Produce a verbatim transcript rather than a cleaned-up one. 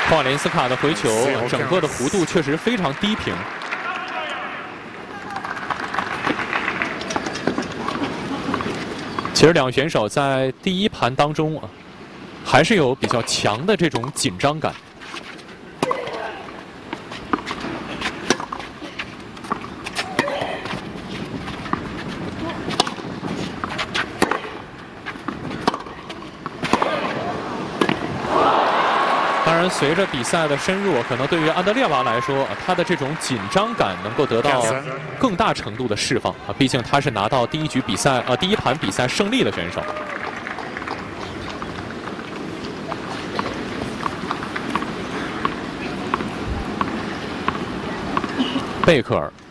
华连斯卡的回球，整个的弧度确实非常低平。其实两位选手在第一盘当中啊，还是有比较强的这种紧张感。 当然，随着比赛的深入，可能对于安德烈娃来说，他的这种紧张感能够得到更大程度的释放啊。毕竟他是拿到第一局比赛呃第一盘比赛胜利的选手。贝克尔